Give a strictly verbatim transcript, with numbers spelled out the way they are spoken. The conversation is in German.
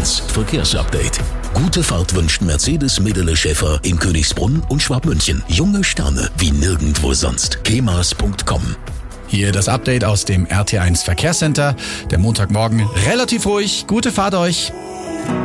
eins Verkehrsupdate. Gute Fahrt wünscht Mercedes Medele Schäfer in Königsbrunn und Schwabmünchen. Junge Sterne wie nirgendwo sonst. kemas punkt com. Hier das Update aus dem R T eins Verkehrscenter. Der Montagmorgen relativ ruhig. Gute Fahrt euch.